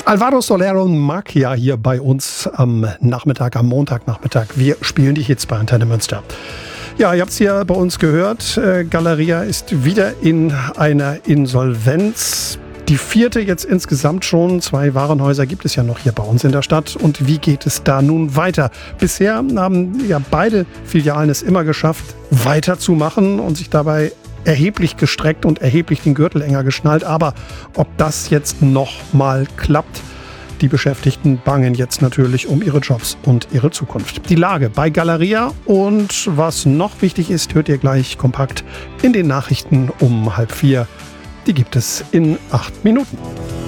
Alvaro Soler und Makia hier bei uns am Nachmittag, am Montagnachmittag. Wir spielen die Hits bei Antenne Münster. Ja, ihr habt es hier bei uns gehört. Galeria ist wieder in einer Insolvenz. Die vierte jetzt insgesamt schon. 2 Warenhäuser gibt es ja noch hier bei uns in der Stadt. Und wie geht es da nun weiter? Bisher haben ja beide Filialen es immer geschafft, weiterzumachen und sich dabei erheblich gestreckt und erheblich den Gürtel enger geschnallt. Aber ob das jetzt noch mal klappt, die Beschäftigten bangen jetzt natürlich um ihre Jobs und ihre Zukunft. Die Lage bei Galeria und was noch wichtig ist, hört ihr gleich kompakt in den Nachrichten um 3:30. Die gibt es in 8 Minuten.